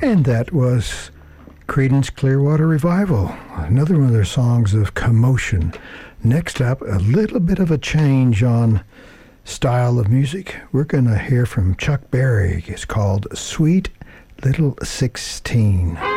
And that was Creedence Clearwater Revival, another one of their songs of commotion. Next up, a little bit of a change on style of music. We're going to hear from Chuck Berry. It's called Sweet Little 16.